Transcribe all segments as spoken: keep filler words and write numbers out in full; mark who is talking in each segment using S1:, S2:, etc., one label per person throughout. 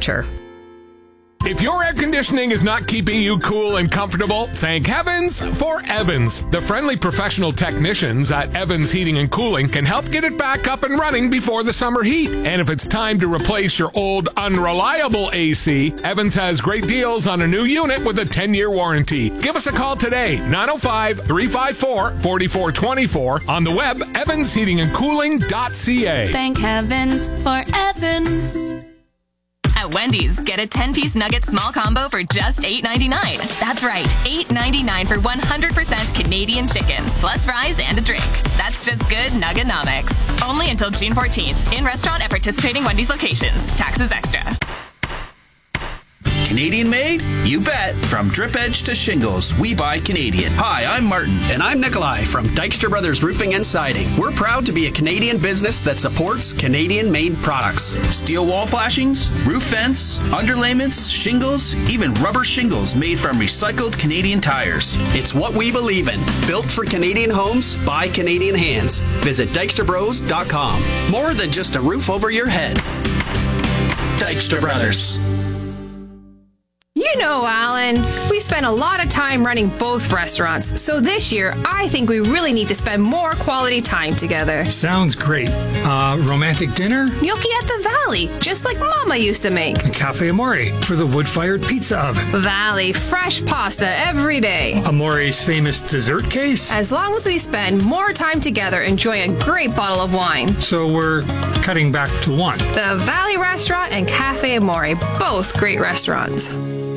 S1: future.
S2: If your air conditioning is not keeping you cool and comfortable, thank heavens for Evans. The friendly professional technicians at Evans Heating and Cooling can help get it back up and running before the summer heat. And if it's time to replace your old unreliable A C, Evans has great deals on a new unit with a ten-year warranty. Give us a call today, nine oh five, three five four, four four two four, on the web, evans heating and cooling dot c a.
S3: Thank heavens for Evans. At Wendy's, get a ten-piece nugget small combo for just eight ninety-nine. That's right, eight ninety-nine for one hundred percent Canadian chicken, plus fries and a drink. That's just good Nuggenomics. Only until June fourteenth. In restaurant at participating Wendy's locations. Taxes extra.
S4: Canadian made? You bet. From drip edge to shingles, we buy Canadian. Hi, I'm Martin.
S5: And I'm Nikolai from Dykstra Brothers Roofing and Siding. We're proud to be a Canadian business that supports Canadian-made products.
S4: Steel wall flashings, roof vents, underlayments, shingles, even rubber shingles made from recycled Canadian tires.
S5: It's what we believe in. Built for Canadian homes by Canadian hands. Visit dykstra bros dot com. More than just a roof over your head.
S4: Dykstra Brothers.
S1: You know, Alan, we spend a lot of time running both restaurants, so this year I think we really need to spend more quality time together.
S6: Sounds great. Uh, romantic dinner?
S1: Gnocchi at the Valley, just like Mama used to make.
S6: A Cafe Amore for the wood-fired pizza oven.
S1: Valley, fresh pasta every day.
S6: Amore's famous dessert case?
S1: As long as we spend more time together enjoying a great bottle of wine.
S6: So we're cutting back to one.
S1: The Valley Restaurant and Cafe Amore, both great restaurants.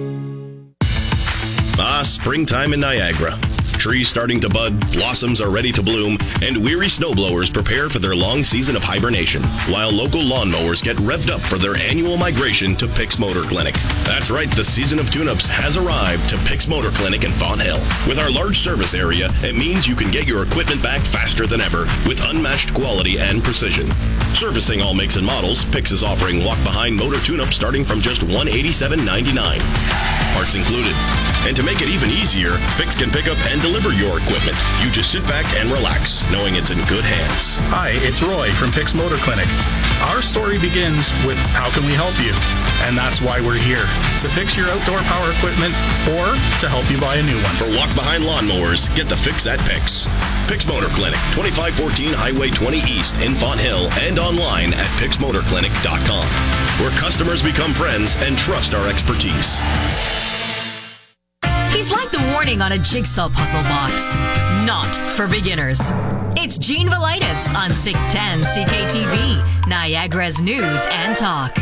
S7: Ah, springtime in Niagara. Trees starting to bud, blossoms are ready to bloom, and weary snowblowers prepare for their long season of hibernation, while local lawnmowers get revved up for their annual migration to Pick's Motor Clinic. That's right, the season of tune-ups has arrived to Pick's Motor Clinic in Fawn Hill. With our large service area, it means you can get your equipment back faster than ever with unmatched quality and precision. Servicing all makes and models, Pick's is offering walk-behind motor tune-up starting from just one hundred eighty-seven ninety-nine. Parts included. And to make it even easier, Pick's can pick up and deliver your equipment. You just sit back and relax, knowing it's in good hands.
S8: Hi, it's Roy from Pick's Motor Clinic. Our story begins with how can we help you? And that's why we're here, to fix your outdoor power equipment or to help you buy a new one.
S7: For walk-behind lawnmowers, get the fix at Pick's. Pick's Motor Clinic, twenty-five fourteen Highway twenty East in Fawn Hill, and online at picks motor clinic dot com, where customers become friends and trust our expertise.
S9: He's like the warning on a jigsaw puzzle box. Not for beginners. It's Gene Velitis on six ten C K T V, Niagara's News and Talk.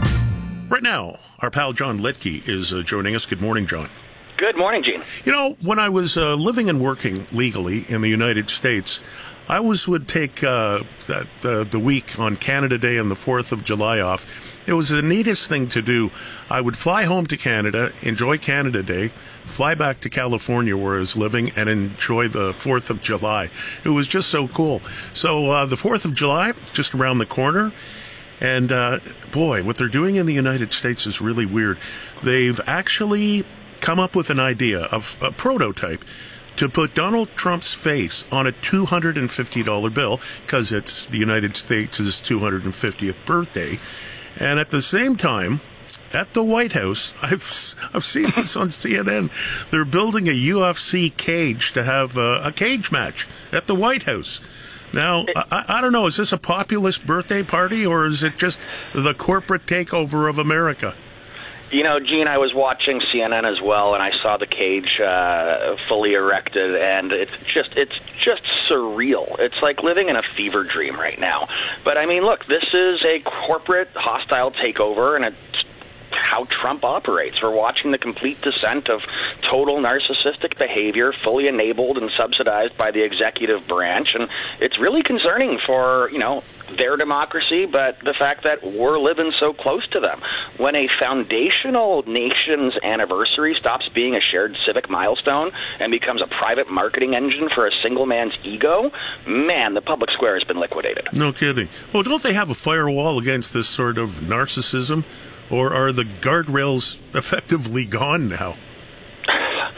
S10: Right now, our pal John Litke is uh, joining us. Good morning, John.
S11: Good morning, Gene.
S10: You know, when I was uh, living and working legally in the United States, I always would take uh, that, uh, the week on Canada Day and the fourth of July off. It was the neatest thing to do. I would fly home to Canada, enjoy Canada Day, fly back to California where I was living, and enjoy the fourth of July. It was just so cool. So uh, the fourth of July, just around the corner. And uh, boy, what they're doing in the United States is really weird. They've actually come up with an idea of a prototype to put Donald Trump's face on a two hundred fifty dollars bill, because it's the United States' two hundred fiftieth birthday. And at the same time, at the White House, I've I've seen this on C N N, they're building a U F C cage to have a, a cage match at the White House. Now, I, I don't know, is this a populist birthday party, or is it just the corporate takeover of America?
S11: You know, Gene, I was watching C N N as well, and I saw the cage uh, fully erected, and it's just it's just surreal. It's like living in a fever dream right now. But, I mean, look, this is a corporate hostile takeover, and it's how Trump operates. We're watching the complete descent of total narcissistic behavior, fully enabled and subsidized by the executive branch, and it's really concerning for, you know, their democracy, but the fact that we're living so close to them. When a foundational nation's anniversary stops being a shared civic milestone and becomes a private marketing engine for a single man's ego, man, the public square has been liquidated.
S10: No kidding. Oh, don't they have a firewall against this sort of narcissism? Or are the guardrails effectively gone now?
S11: I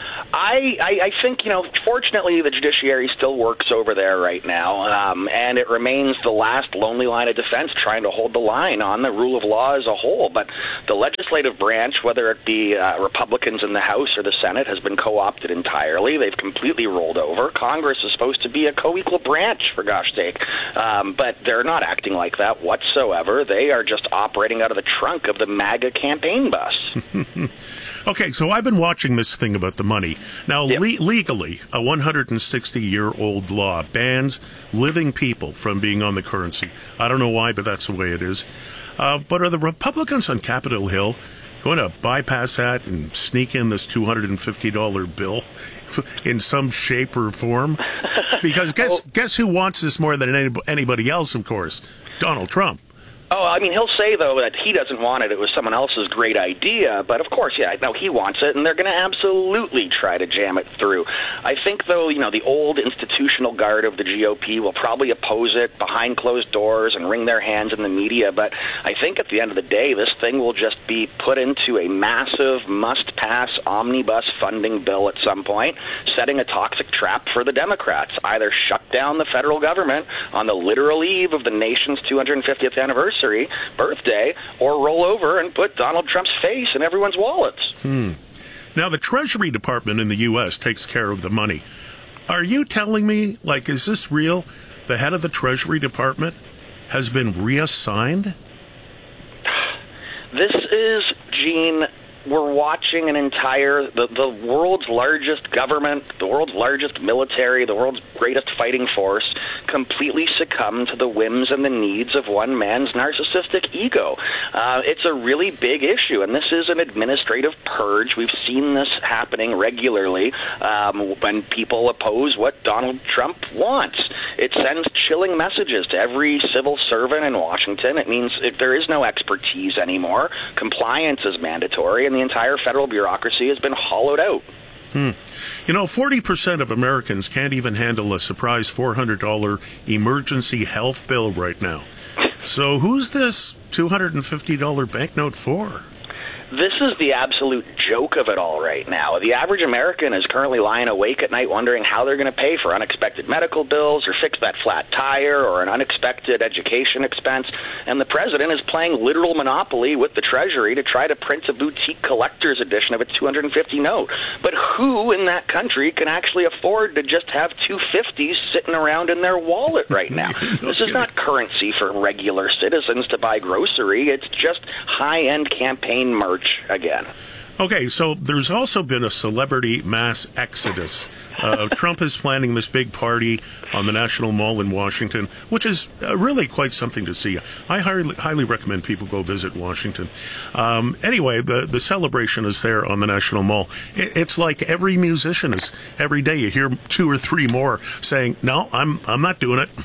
S11: I, I, I think, you know, fortunately the judiciary still works over there right now, um, and it remains the last lonely line of defense trying to hold the line on the rule of law as a whole. But the legislative branch, whether it be uh, Republicans in the House or the Senate, has been co-opted entirely. They've completely rolled over. Congress is supposed to be a co-equal branch, for gosh sake, um, but they're not acting like that whatsoever. They are just operating out of the trunk of the MAGA campaign bus.
S10: Okay, so I've been watching this thing about the money. Now,
S11: Yep.
S10: le- legally, a one hundred sixty-year-old law bans living people from being on the currency. I don't know why, but that's the way it is. Uh, but are the Republicans on Capitol Hill going to bypass that and sneak in this two hundred fifty dollars bill in some shape or form? Because guess, guess who wants this more than any- anybody else, of course? Donald Trump.
S11: Oh, I mean, he'll say, though, that he doesn't want it. It was someone else's great idea. But, of course, yeah, no, he wants it, and they're going to absolutely try to jam it through. I think, though, you know, the old institutional guard of the G O P will probably oppose it behind closed doors and wring their hands in the media. But I think at the end of the day, this thing will just be put into a massive must-pass omnibus funding bill at some point, setting a toxic trap for the Democrats. Either shut down the federal government on the literal eve of the nation's two hundred fiftieth anniversary, birthday, or roll over and put Donald Trump's face in everyone's wallets.
S10: Hmm. Now, the Treasury Department in the U S takes care of the money. Are you telling me, like, is this real? The head of the Treasury Department has been reassigned?
S11: This is, Gene, we're watching an entire, the, the world's largest government, the world's largest military, the world's greatest fighting force, completely succumb to the whims and the needs of one man's narcissistic ego. Uh, it's a really big issue, and this is an administrative purge. We've seen this happening regularly um, when people oppose what Donald Trump wants. It sends chilling messages to every civil servant in Washington. It means if there is no expertise anymore, compliance is mandatory, and the entire federal bureaucracy has been hollowed out.
S10: Hmm. You know, forty percent of Americans can't even handle a surprise four hundred dollars emergency health bill right now. So who's this two hundred fifty dollars banknote for?
S11: This is the absolute joke of it all right now. The average American is currently lying awake at night wondering how they're going to pay for unexpected medical bills or fix that flat tire or an unexpected education expense. And the president is playing literal monopoly with the Treasury to try to print a boutique collector's edition of a two hundred fifty note. But who in that country can actually afford to just have two fifties sitting around in their wallet right now?
S10: No
S11: This
S10: kidding.
S11: is not currency for regular citizens to buy grocery. It's just high-end campaign merch again.
S10: Okay, so there's also been a celebrity mass exodus. Uh, Trump is planning this big party on the National Mall in Washington, which is uh, really quite something to see. I highly, highly recommend people go visit Washington. Um, anyway, the, the celebration is there on the National Mall. It, it's like every musician is, every day you hear two or three more saying, no, I'm, I'm not doing it.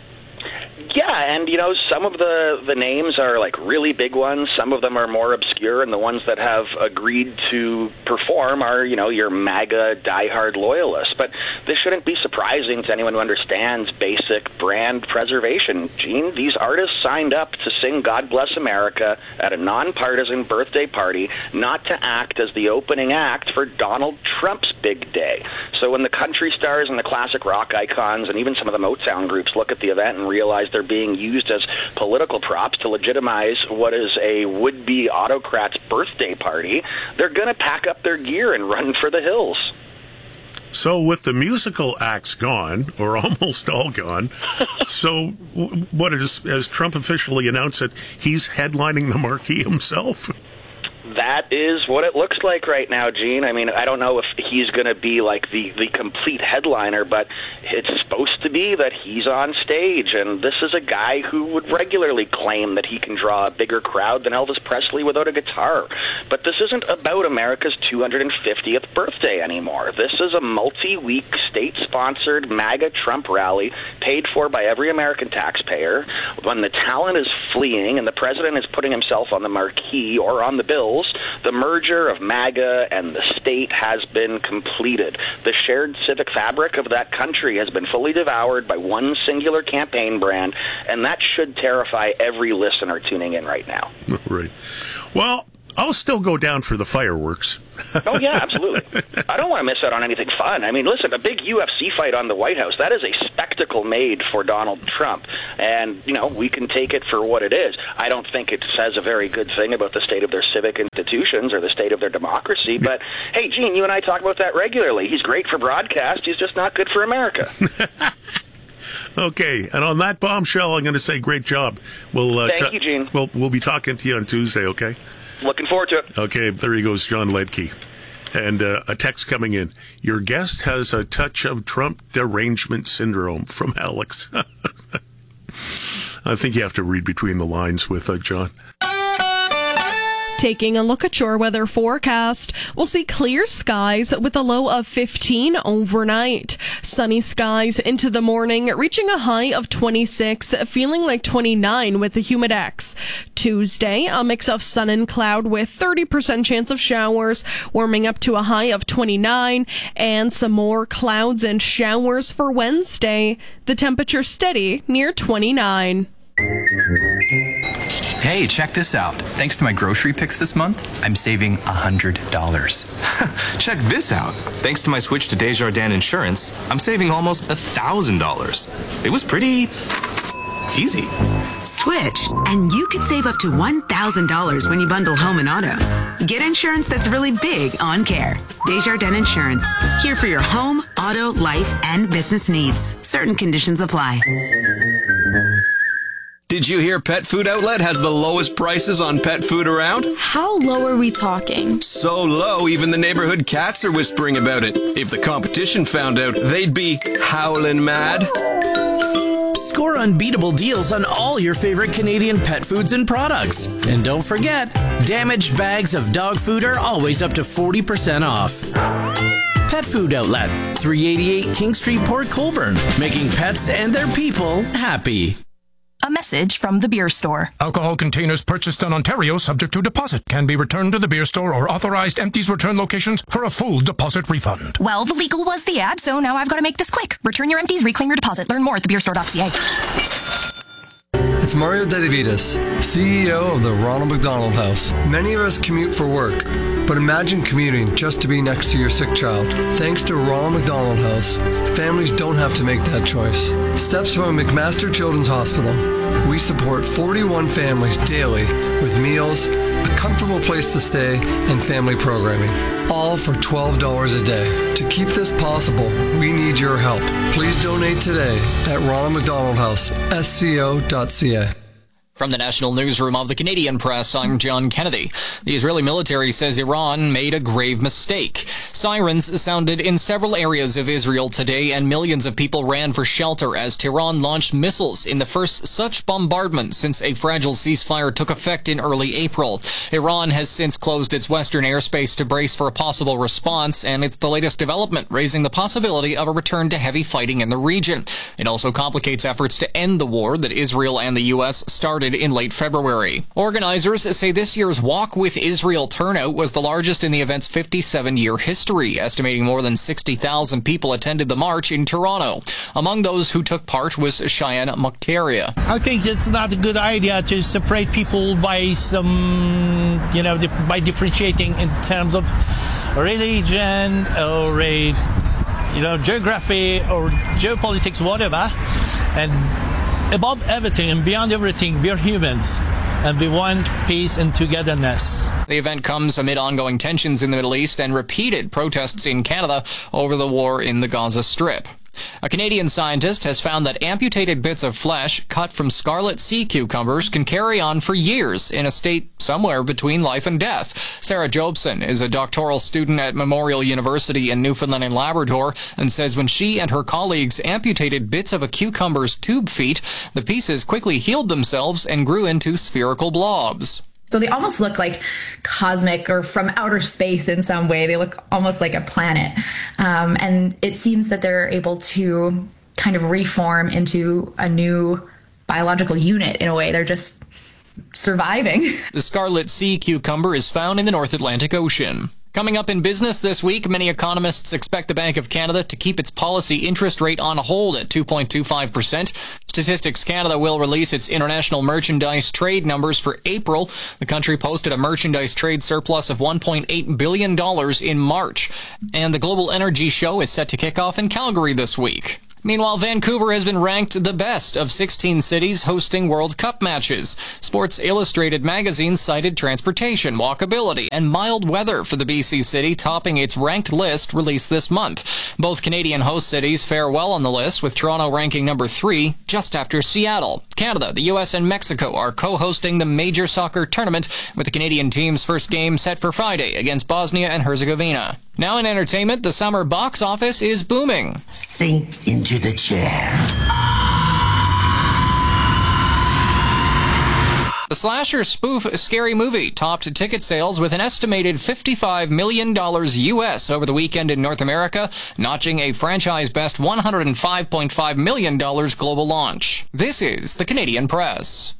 S11: Yeah, and, you know, some of the, the names are, like, really big ones. Some of them are more obscure, and the ones that have agreed to perform are, you know, your MAGA diehard loyalists. But this shouldn't be surprising to anyone who understands basic brand preservation. Gene, these artists signed up to sing God Bless America at a nonpartisan birthday party, not to act as the opening act for Donald Trump's big day. So when the country stars and the classic rock icons and even some of the Motown groups look at the event and realize they're being used as political props to legitimize what is a would-be autocrat's birthday party, they're going to pack up their gear and run for the hills.
S10: So with the musical acts gone, or almost all gone, so w- what is, has Trump officially announced that he's headlining the marquee himself?
S11: That is what it looks like right now, Gene. I mean, I don't know if he's going to be like the, the complete headliner, but it's supposed to be that he's on stage. And this is a guy who would regularly claim that he can draw a bigger crowd than Elvis Presley without a guitar. But this isn't about America's two hundred fiftieth birthday anymore. This is a multi-week state-sponsored MAGA Trump rally paid for by every American taxpayer. When the talent is fleeing and the president is putting himself on the marquee or on the bills, the merger of MAGA and the state has been completed. The shared civic fabric of that country has been fully devoured by one singular campaign brand, and that should terrify every listener tuning in right now.
S10: Right. Well, I'll still go down for the fireworks.
S11: Oh, yeah, absolutely. I don't want to miss out on anything fun. I mean, listen, a big U F C fight on the White House, that is a spectacle made for Donald Trump. And, you know, we can take it for what it is. I don't think it says a very good thing about the state of their civic institutions or the state of their democracy. But, hey, Gene, you and I talk about that regularly. He's great for broadcast. He's just not good for America.
S10: Okay, and on that bombshell, I'm going to say great job. We'll, uh,
S11: Thank
S10: t-
S11: you, Gene.
S10: We'll, we'll be talking to you on Tuesday, okay?
S11: Looking forward to it.
S10: Okay, there he goes, John Ledke. And uh, a text coming in. Your guest has a touch of Trump derangement syndrome from Alex. I think you have to read between the lines with uh, John.
S12: Taking a look at your weather forecast, we'll see clear skies with a low of fifteen overnight. Sunny skies into the morning, reaching a high of twenty-six, feeling like twenty-nine with the humidex. Tuesday, a mix of sun and cloud with thirty percent chance of showers, warming up to a high of twenty-nine, and some more clouds and showers for Wednesday. The temperature steady near twenty-nine.
S13: Hey, check this out. Thanks to my grocery picks this month, I'm saving one hundred dollars.
S14: Check this out. Thanks to my switch to Desjardins Insurance, I'm saving almost one thousand dollars. It was pretty easy.
S15: Switch, and you could save up to one thousand dollars when you bundle home and auto. Get insurance that's really big on care. Desjardins Insurance, here for your home, auto, life, and business needs. Certain conditions apply.
S16: Did you hear Pet Food Outlet has the lowest prices on pet food around?
S17: How low are we talking?
S16: So low, even the neighborhood cats are whispering about it. If the competition found out, they'd be howling mad.
S18: Score unbeatable deals on all your favorite Canadian pet foods and products. And don't forget, damaged bags of dog food are always up to forty percent off. Pet Food Outlet, three eighty-eight King Street, Port Colborne, making pets and their people happy.
S3: A message from the beer store.
S19: Alcohol containers purchased in Ontario subject to deposit can be returned to the beer store or authorized empties return locations for a full deposit refund.
S3: Well, the legal was the ad, so now I've got to make this quick. Return your empties, reclaim your deposit. Learn more at the beer store dot c a.
S20: It's Mario Dedavidas, C E O of the Ronald McDonald House. Many of us commute for work, but imagine commuting just to be next to your sick child. Thanks to Ronald McDonald House, families don't have to make that choice. Steps from McMaster Children's Hospital. We support forty-one families daily with meals, a comfortable place to stay, and family programming, all for twelve dollars a day. To keep this possible, we need your help. Please donate today at Ronald McDonald House, S C O dot C A.
S21: From the National Newsroom of the Canadian Press, I'm John Kennedy. The Israeli military says Iran made a grave mistake. Sirens sounded in several areas of Israel today, and millions of people ran for shelter as Tehran launched missiles in the first such bombardment since a fragile ceasefire took effect in early April. Iran has since closed its western airspace to brace for a possible response, and it's the latest development, raising the possibility of a return to heavy fighting in the region. It also complicates efforts to end the war that Israel and the U S started in late February. Organizers say this year's Walk with Israel turnout was the largest in the event's fifty-seven-year history, estimating more than sixty thousand people attended the march in Toronto. Among those who took part was Cheyenne Mukhtaria.
S22: I think it's not a good idea to separate people by some, you know, dif- by differentiating in terms of religion or a, you know, geography or geopolitics, whatever. And above everything and beyond everything, we're humans, and we want peace and togetherness.
S21: The event comes amid ongoing tensions in the Middle East and repeated protests in Canada over the war in the Gaza Strip. A Canadian scientist has found that amputated bits of flesh cut from scarlet sea cucumbers can carry on for years in a state somewhere between life and death. Sarah Jobson is a doctoral student at Memorial University in Newfoundland and Labrador and says when she and her colleagues amputated bits of a cucumber's tube feet, the pieces quickly healed themselves and grew into spherical blobs.
S23: So they almost look like cosmic or from outer space in some way. They look almost like a planet. Um, and it seems that they're able to kind of reform into a new biological unit in a way. They're just surviving.
S21: The scarlet sea cucumber is found in the North Atlantic Ocean. Coming up in business this week, many economists expect the Bank of Canada to keep its policy interest rate on hold at two point two five percent. Statistics Canada will release its international merchandise trade numbers for April. The country posted a merchandise trade surplus of one point eight billion dollars in March. And the Global Energy Show is set to kick off in Calgary this week. Meanwhile, Vancouver has been ranked the best of sixteen cities hosting World Cup matches. Sports Illustrated magazine cited transportation, walkability, and mild weather for the B C city, topping its ranked list released this month. Both Canadian host cities fare well on the list, with Toronto ranking number three, just after Seattle. Canada, the U S, and Mexico are co-hosting the major soccer tournament, with the Canadian team's first game set for Friday against Bosnia and Herzegovina. Now in entertainment, the summer box office is booming.
S2: Sink into the chair.
S21: The slasher spoof Scary Movie topped ticket sales with an estimated fifty-five million dollars U S over the weekend in North America, notching a franchise best one hundred five point five million dollars global launch. This is the Canadian Press.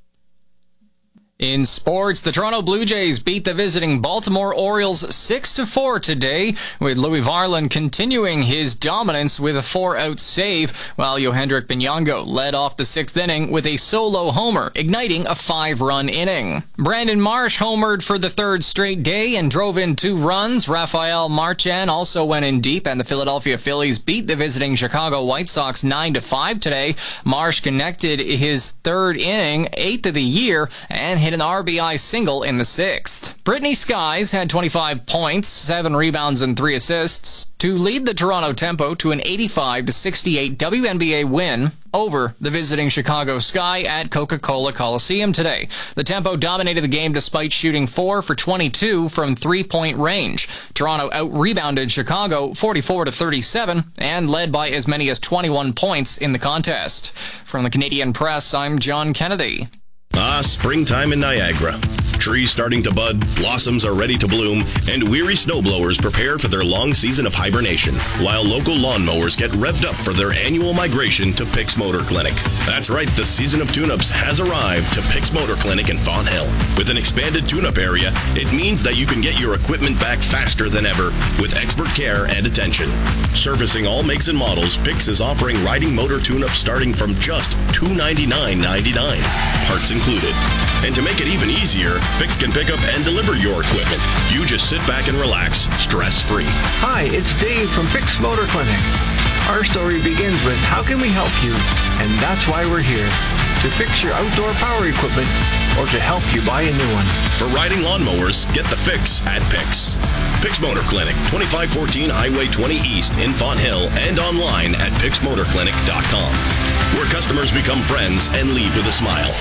S21: In sports, the Toronto Blue Jays beat the visiting Baltimore Orioles six to four today, with Louis Varland continuing his dominance with a four-out save, while Yohendrick Binyongo led off the sixth inning with a solo homer, igniting a five-run inning. Brandon Marsh homered for the third straight day and drove in two runs. Rafael Marchand also went in deep, and the Philadelphia Phillies beat the visiting Chicago White Sox nine to five today. Marsh connected his third inning, eighth of the year, and hit an R B I single in the sixth. Brittany Skies had twenty-five points, seven rebounds, and three assists to lead the Toronto Tempo to an eighty-five to sixty-eight W N B A win over the visiting Chicago Sky at Coca-Cola Coliseum today. The Tempo dominated the game despite shooting four for twenty-two from three-point range. Toronto out-rebounded Chicago forty-four to thirty-seven and led by as many as twenty-one points in the contest. From the Canadian Press, I'm John Kennedy.
S7: Ah, springtime in Niagara. Trees starting to bud, blossoms are ready to bloom, and weary snowblowers prepare for their long season of hibernation, while local lawnmowers get revved up for their annual migration to Pick's Motor Clinic. That's right, the season of tune-ups has arrived to Pick's Motor Clinic in Fonthill. With an expanded tune-up area, it means that you can get your equipment back faster than ever with expert care and attention. Servicing all makes and models, Pick's is offering riding motor tune-ups starting from just two hundred ninety-nine dollars and ninety-nine cents, parts included. And to make it even easier, Pick's can pick up and deliver your equipment. You just sit back and relax, stress-free.
S4: Hi, it's Dave from Pick's Motor Clinic. Our story begins with how can we help you? And that's why we're here. To fix your outdoor power equipment or to help you buy a new one.
S7: For riding lawnmowers, get the fix at Pick's. Pick's Motor Clinic, twenty-five fourteen Highway twenty East in Fonthill, and online at picks motor clinic dot com, where customers become friends and leave with a smile.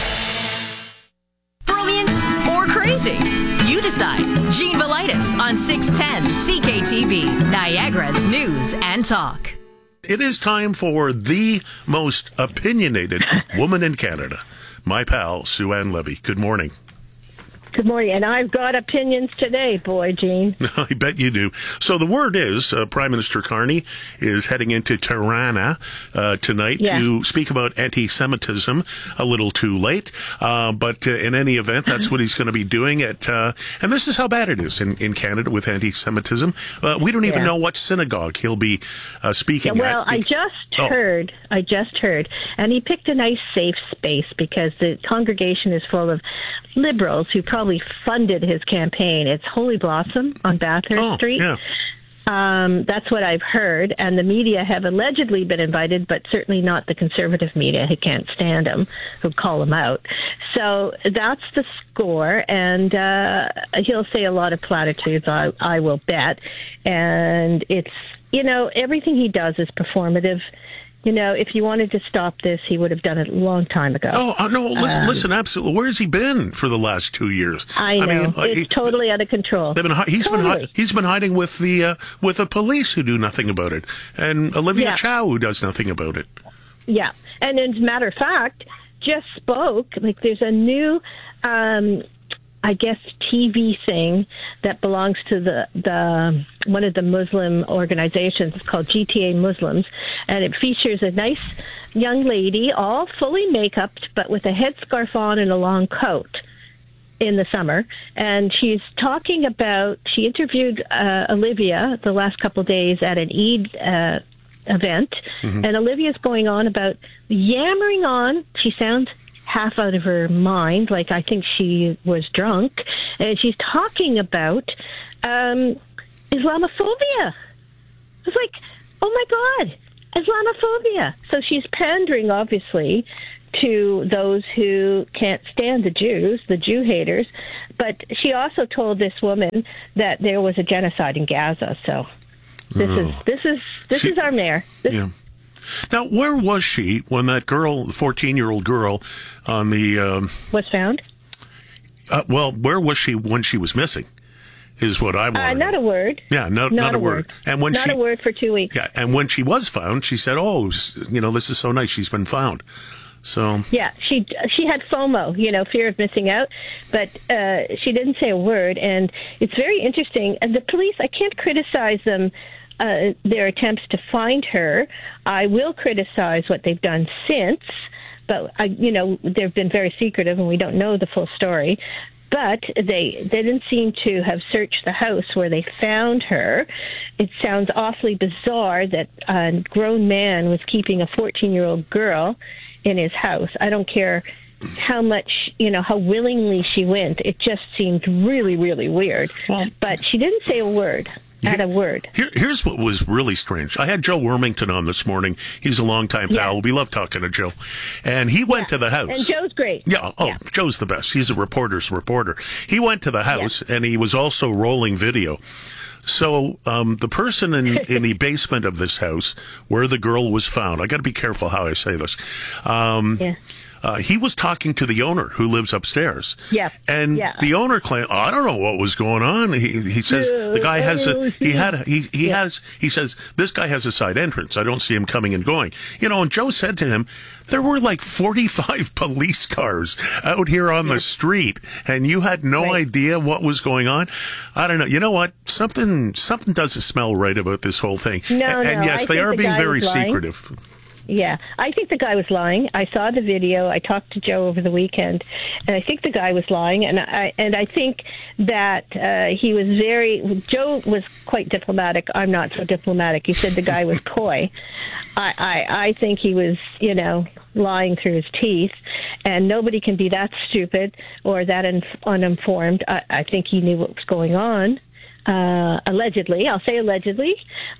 S9: Brilliant or crazy? You decide. Gene Velitis on six ten C K T V, Niagara's News and Talk.
S10: It is time for the most opinionated woman in Canada, my pal, Sue Ann Levy. Good morning.
S5: Good morning, and I've got opinions today, boy, Gene.
S10: I bet you do. So the word is uh, Prime Minister Carney is heading into Tirana uh, tonight yeah. to speak about anti-Semitism. A little too late, uh, but uh, in any event, that's what he's going to be doing. At uh, and this is how bad it is in, in Canada with anti-Semitism. Uh, we don't even yeah. know what synagogue he'll be uh, speaking
S5: yeah, well,
S10: at.
S5: Well, I just oh. heard, I just heard, and he picked a nice safe space because the congregation is full of liberals who probably funded his campaign. It's Holy Blossom on Bathurst
S10: oh,
S5: Street.
S10: Yeah.
S5: Um, that's what I've heard. And the media have allegedly been invited, but certainly not the conservative media who can't stand him, who call him out. So that's the score. And uh, he'll say a lot of platitudes, I, I will bet. And it's, you know, everything he does is performative. You know, if you wanted to stop this, he would have done it a long time ago.
S10: Oh, uh, no, listen,
S5: um,
S10: listen, absolutely. Where has he been for the last two years?
S5: I know. I mean,
S10: like,
S5: it's
S10: he,
S5: totally out of control.
S10: They've been, he's, totally. been, he's been hiding with the uh, with the police who do nothing about it, and Olivia
S5: yeah.
S10: Chow who does nothing about it.
S5: Yeah, and as a matter of fact, just spoke, like there's a new... Um, I guess T V thing that belongs to the the one of the Muslim organizations. It's called G T A Muslims, and it features a nice young lady, all fully make-upped, but with a headscarf on and a long coat. in the summer, and she's talking about, she interviewed uh, Olivia the last couple of days at an Eid uh, event, mm-hmm. and Olivia's going on about yammering on. She sounds half out of her mind, like I think she was drunk, and she's talking about um, Islamophobia. It's like, oh my God, Islamophobia. So she's pandering, obviously, to those who can't stand the Jews, the Jew haters. But she also told this woman that there was a genocide in Gaza. So this oh. is this is this
S10: she,
S5: is our mayor. This
S10: yeah. Now, where was she when that girl, the fourteen-year-old girl, on the um,
S5: was found?
S10: Uh, well, where was she when she was missing? Is what I want.
S5: Uh, not a word.
S10: Yeah, no,
S5: not,
S10: not
S5: a
S10: a word.
S5: word.
S10: And when
S5: not
S10: she,
S5: a word for two weeks.
S10: Yeah, and when she was found, she said, "Oh, you know, this is so nice. She's been found." So
S5: yeah, she she had FOMO, you know, fear of missing out, but uh, she didn't say a word. And it's very interesting. And the police, I can't criticize them. Uh, their attempts to find her. I will criticize what they've done since, but I, you know, they've been very secretive, and we don't know the full story. But they, they didn't seem to have searched the house where they found her. It sounds awfully bizarre that a grown man was keeping a fourteen-year-old girl in his house. I don't care how much, you know, how willingly she went. It just seemed really, really weird. Well, but she didn't say a word. Not a word.
S10: Here, here's what was really strange. I had Joe Wormington on this morning. He's a longtime pal. Yeah. We love talking to Joe. And he went yeah. to the house.
S5: And Joe's great.
S10: Yeah. Oh, yeah. Joe's the best. He's a reporter's reporter. He went to the house, yeah. and he was also rolling video. So um, the person in, in the basement of this house where the girl was found, I got to be careful how I say this. Um, yeah. Uh, he was talking to the owner who lives upstairs.
S5: Yeah.
S10: And
S5: yeah.
S10: the owner claimed, oh, I don't know what was going on. He he says yeah, the guy has a, he had, he, he yeah. has, he says, this guy has a side entrance. I don't see him coming and going. You know, and Joe said to him, there were like forty-five police cars out here on yeah. the street, and you had no right. idea what was going on. I don't know. You know what? Something, something doesn't smell right about this whole thing.
S5: No,
S10: and,
S5: no.
S10: and yes,
S5: I
S10: they are
S5: the
S10: being very
S5: lying.
S10: secretive.
S5: Yeah, I think the guy was lying. I saw the video. I talked to Joe over the weekend, and I think the guy was lying. And I and I think that uh, he was very. Joe was quite diplomatic. I'm not so diplomatic. He said the guy was coy. I, I I think he was, you know, lying through his teeth. And nobody can be that stupid or that un- uninformed. I, I think he knew what was going on. Uh, allegedly, I'll say allegedly,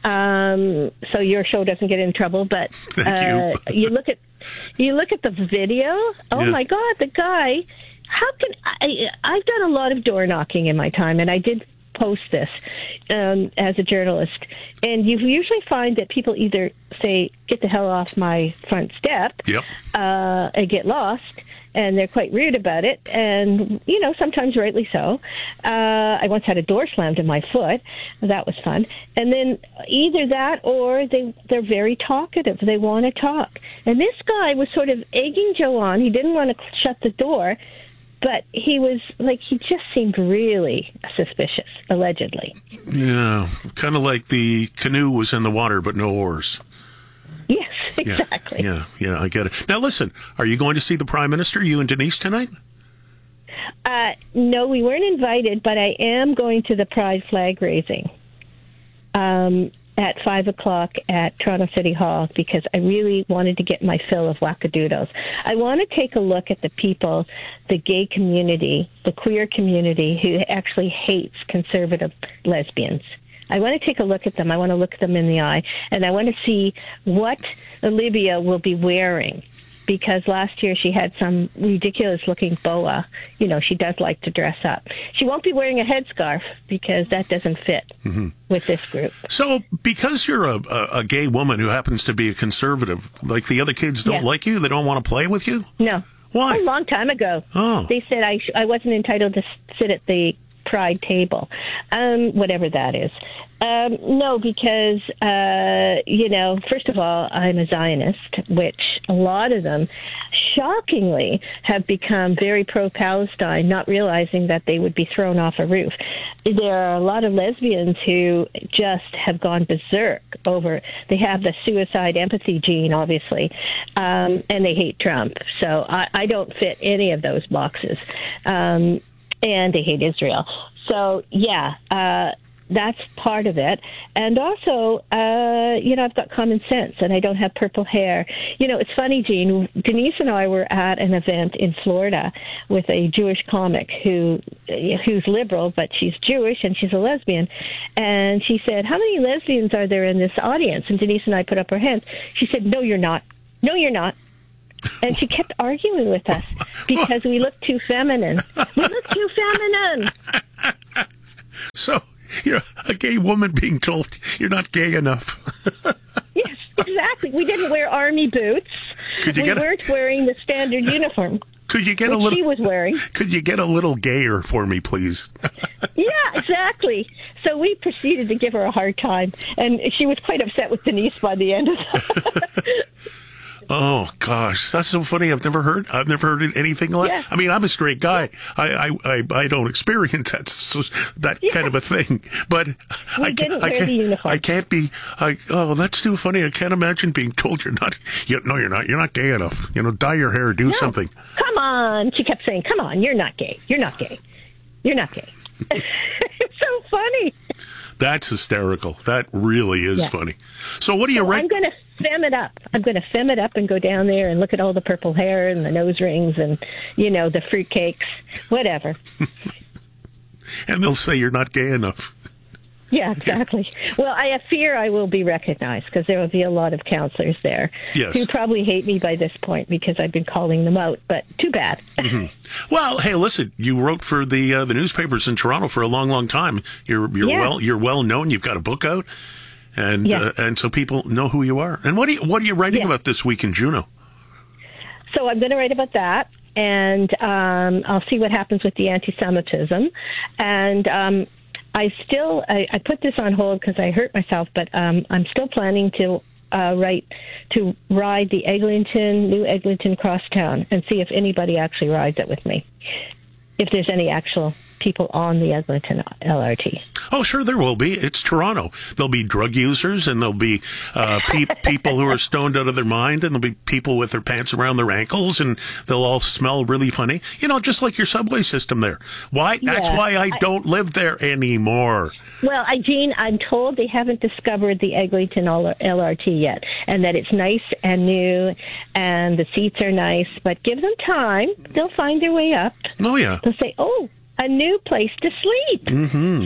S5: um, so your show doesn't get in trouble. But uh, you. you look at you look at the video. Oh yeah. My God, the guy! How can I? I've done a lot of door knocking in my time, and I did post this um, as a journalist. And you usually find that people either say, "Get the hell off my front step,"
S10: yep.
S5: uh, and get lost. And they're quite rude about it, and, you know, sometimes rightly so. Uh, I once had a door slammed in my foot. That was fun. And then either that or they, they're very talkative. They want to talk. And this guy was sort of egging Joe on. He didn't want to shut the door, but he was, like, he just seemed really suspicious, allegedly.
S10: Yeah, kind of like the canoe was in the water, but no oars.
S5: Yes, exactly.
S10: Yeah, yeah, yeah, I get it. Now, listen, are you going to see the Prime Minister, you and Denise, tonight?
S5: Uh, no, we weren't invited, but I am going to the Pride flag raising um, at five o'clock at Toronto City Hall because I really wanted to get my fill of wackadoodles. I want to take a look at the people, the gay community, the queer community who actually hates conservative lesbians. I want to take a look at them. I want to look them in the eye, and I want to see what Olivia will be wearing, because last year she had some ridiculous-looking boa. You know, she does like to dress up. She won't be wearing a headscarf because that doesn't fit mm-hmm. with this group.
S10: So because you're a, a, a gay woman who happens to be a conservative, like the other kids don't yeah. like you? They don't want to play with you?
S5: No.
S10: Why?
S5: A long time ago.
S10: Oh.
S5: They said I, sh- I wasn't entitled to sit at the Pride table, um, whatever that is. Um, no, because, uh, you know, first of all, I'm a Zionist, which a lot of them, shockingly, have become very pro-Palestine, not realizing that they would be thrown off a roof. There are a lot of lesbians who just have gone berserk over, they have the suicide empathy gene, obviously, um, and they hate Trump. So I, I don't fit any of those boxes. Um and they hate Israel. So, yeah, uh, that's part of it. And also, uh, you know, I've got common sense and I don't have purple hair. You know, it's funny, Gene, Denise and I were at an event in Florida with a Jewish comic who who's liberal, but she's Jewish and she's a lesbian. And she said, how many lesbians are there in this audience? And Denise and I put up our hands. She said, no, you're not. No, you're not. And she kept arguing with us because we look too feminine. We look too feminine.
S10: So you're a gay woman being told you're not gay enough.
S5: Yes, exactly. We didn't wear army boots.
S10: Could you
S5: we
S10: get a,
S5: weren't wearing the standard uniform.
S10: Could you get
S5: which
S10: a little?
S5: She was wearing.
S10: Could you get a little gayer for me, please?
S5: Yeah, exactly. So we proceeded to give her a hard time, and she was quite upset with Denise by the end of that.
S10: Oh gosh, that's so funny. I've never heard. I've never heard anything like.
S5: Yeah.
S10: I mean, I'm a straight guy. I I, I, I don't experience that so, that yeah. kind of a thing. But
S5: we
S10: I
S5: didn't
S10: can't. I
S5: wear
S10: can't,
S5: the uniform.
S10: I can't be. I oh, that's too funny. I can't imagine being told you're not. You, no, you're not. You're not gay enough. You know, dye your hair, do
S5: no.
S10: something.
S5: Come on, she kept saying, "Come on, you're not gay. You're not gay. You're not gay." It's so funny.
S10: That's hysterical. That really is
S5: yeah.
S10: funny. So what do you
S5: so
S10: rank?
S5: I'm going to fem it up. I'm going to fem it up and go down there and look at all the purple hair and the nose rings and, you know, the fruitcakes, whatever.
S10: And they'll say you're not gay enough.
S5: Yeah, exactly. Well, I fear I will be recognized because there will be a lot of counselors there
S10: yes.
S5: who probably hate me by this point because I've been calling them out, but too bad.
S10: Mm-hmm. Well, hey, listen, you wrote for the uh, the newspapers in Toronto for a long, long time. You're you're
S5: yeah.
S10: well you're well known. You've got a book out, and
S5: yeah.
S10: uh, and so people know who you are. And what are you, what are you writing yeah. about this week in Juneau?
S5: So I'm going to write about that, and um, I'll see what happens with the anti-Semitism, and. Um, I still, I, I put this on hold because I hurt myself, but um, I'm still planning to uh, write, to ride the Eglinton, New Eglinton Crosstown and see if anybody actually rides it with me. If there's any actual people on the Eglinton L R T.
S10: Oh, sure there will be. It's Toronto. There'll be drug users, and there'll be uh, pe- people who are stoned out of their mind, and there'll be people with their pants around their ankles, and they'll all smell really funny. You know, just like your subway system there. Why? Yeah, That's why I, I don't live there anymore.
S5: Well, I, Gene, I'm told they haven't discovered the Eglinton L R T yet, and that it's nice and new, and the seats are nice, but give them time. They'll find their way up.
S10: Oh, yeah.
S5: They'll say, oh, a new place to sleep.
S10: Mm-hmm.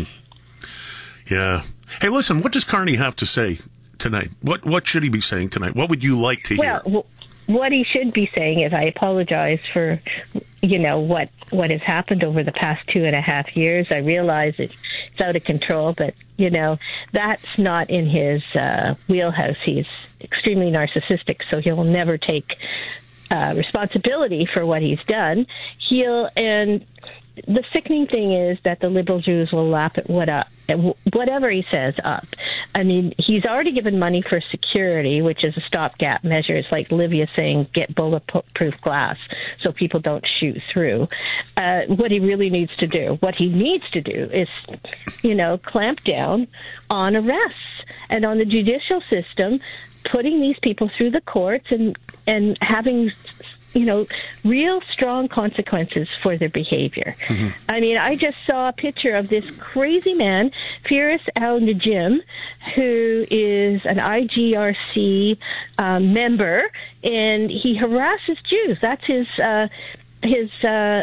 S10: Yeah. Hey, listen, what does Carney have to say tonight? What what should he be saying tonight? What would you like to hear?
S5: Well, what he should be saying is, I apologize for, you know, what what has happened over the past two and a half years. I realize it's, it's out of control, but, you know, that's not in his uh, wheelhouse. He's extremely narcissistic, so he'll never take uh, responsibility for what he's done. He'll, and the sickening thing is that the liberal Jews will laugh at what up, at whatever he says up. I mean, he's already given money for security, which is a stopgap measure. It's like Livia saying, get bulletproof glass so people don't shoot through. Uh, what he really needs to do, what he needs to do is, you know, clamp down on arrests and on the judicial system, putting these people through the courts and, and having, you know, real strong consequences for their behavior. Mm-hmm. I mean, I just saw a picture of this crazy man, Firas al-Najim, who is an I G R C um, member, and he harasses Jews. That's his, uh, his, uh,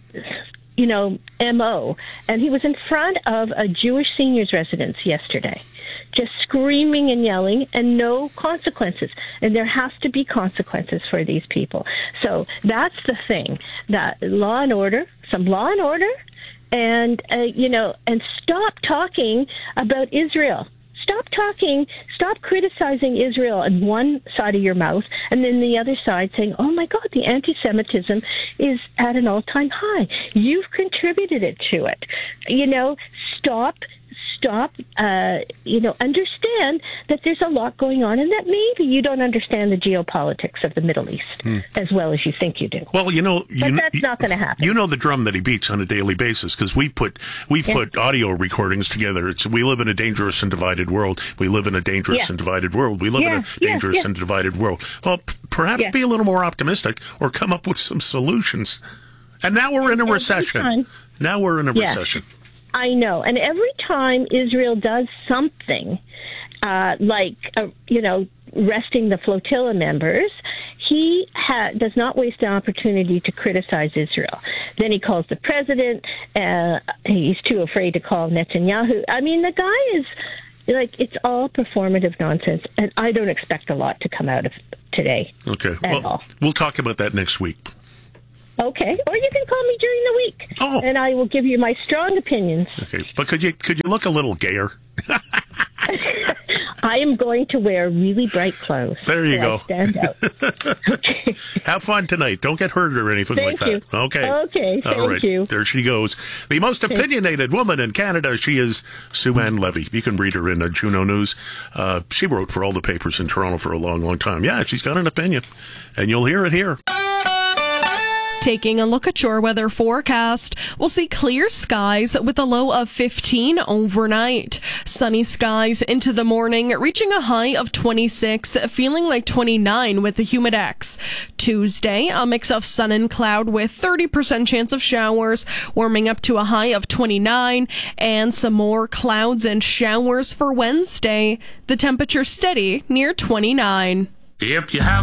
S5: you know, M O. And he was in front of a Jewish seniors residence yesterday, just screaming and yelling, and no consequences. And there has to be consequences for these people. So that's the thing, that law and order, some law and order, and, uh, you know, and stop talking about Israel. Stop talking, stop criticizing Israel on one side of your mouth, and then the other side saying, oh my God, the anti-Semitism is at an all-time high. You've contributed it to it. You know, stop Stop, uh, you know, understand that there's a lot going on and that maybe you don't understand the geopolitics of the Middle East mm. as well as you think you do.
S10: Well, you know, you,
S5: but that's not going to happen.
S10: You know the drum that he beats on a daily basis because we put we yeah. put audio recordings together. It's we live in a dangerous and divided world. We live in a dangerous yeah. and divided world. We live
S5: yeah.
S10: in a dangerous yeah. and divided world. Well, p- perhaps yeah. be a little more optimistic or come up with some solutions. And now we're in a recession. Now we're in a
S5: Yes.
S10: recession.
S5: I know. And every time Israel does something, uh, like, uh, you know, arresting the flotilla members, he ha- does not waste an opportunity to criticize Israel. Then he calls the president. Uh, he's too afraid to call Netanyahu. I mean, the guy is, like, it's all performative nonsense, and I don't expect a lot to come out of today.
S10: Okay.
S5: At
S10: Well,
S5: all.
S10: we'll talk about that next week.
S5: Okay. Or you can call me during the week,
S10: oh.
S5: and I will give you my strong opinions.
S10: Okay. But could you could you look a little gayer?
S5: I am going to wear really bright clothes.
S10: There you
S5: so
S10: go.
S5: I stand out.
S10: Have fun tonight. Don't get hurt or anything
S5: Thank
S10: like
S5: you.
S10: that. Okay.
S5: Okay,
S10: All
S5: thank
S10: right.
S5: you.
S10: There she goes. The most opinionated woman in Canada. She is Sue Ann Levy. You can read her in uh, Juno News. Uh, she wrote for all the papers in Toronto for a long, long time. Yeah, she's got an opinion, and you'll hear it here.
S12: Taking a look at your weather forecast, we'll see clear skies with a low of fifteen overnight. Sunny skies into the morning, reaching a high of twenty-six, feeling like twenty-nine with the humidex. Tuesday, a mix of sun and cloud with thirty percent chance of showers, warming up to a high of twenty-nine, and some more clouds and showers for Wednesday. The temperature steady near twenty-nine.
S19: If you have